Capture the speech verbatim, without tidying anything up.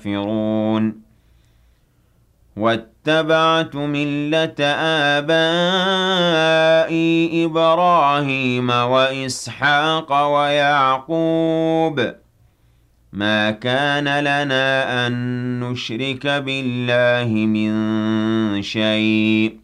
يَسْتَغْفِرُونَ وَاتَّبَعْتُ مِلَّةَ آبَائِي إِبْرَاهِيمَ وَإِسْحَاقَ وَيَعْقُوبَ ۚ مَا كَانَ لَنَا أَن نُّشْرِكَ بِاللَّهِ مِن شَيْءٍ